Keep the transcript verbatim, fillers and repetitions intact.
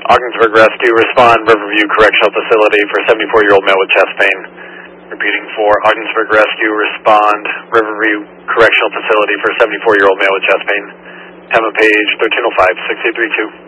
Ogdensburg Rescue, respond Riverview Correctional Facility for seventy-four-year-old male with chest pain. Repeating for Ogdensburg Rescue, respond Riverview Correctional Facility for seventy-four-year-old male with chest pain. Pema page thirteen oh five, six eight three two.